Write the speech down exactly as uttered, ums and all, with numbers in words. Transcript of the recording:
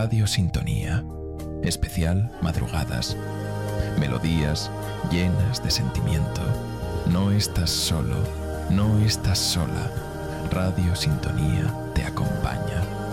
Radio Sintonía. Especial Madrugadas. Melodías llenas de sentimiento. No estás solo, no estás sola. Radio Sintonía te acompaña.